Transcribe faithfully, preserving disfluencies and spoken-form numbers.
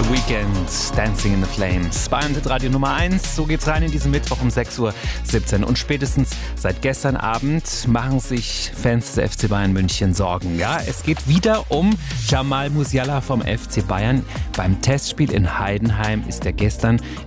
Weekend, Dancing in the Flames. Bayern Hit Radio Nummer eins. So geht's rein in diesen Mittwoch um sechs Uhr siebzehn. Und spätestens seit gestern Abend machen sich Fans des F C Bayern München Sorgen. Ja, es geht wieder um Jamal Musiala vom F C Bayern. Beim Testspiel in Heidenheim ist er gestern